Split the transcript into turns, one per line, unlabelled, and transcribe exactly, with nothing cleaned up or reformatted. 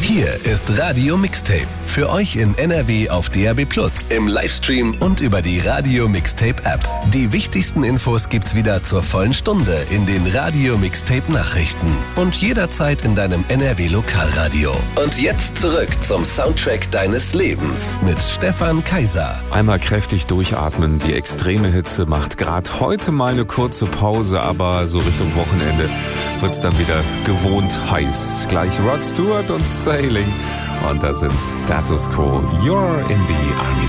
Hier ist Radio Mixtape. Für euch in N R W auf D A B plus, im Livestream und über die Radio Mixtape App. Die wichtigsten Infos gibt's wieder zur vollen Stunde in den Radio Mixtape Nachrichten und jederzeit in deinem N R W Lokalradio. Und jetzt zurück zum Soundtrack deines Lebens mit Stefan Kaiser.
Einmal kräftig durchatmen. Die extreme Hitze macht gerade heute mal eine kurze Pause, aber so Richtung Wochenende wird's dann wieder gewohnt heiß. Gleich Rod Stewart und Sailing. Und da sind Status Quo. You're in the Army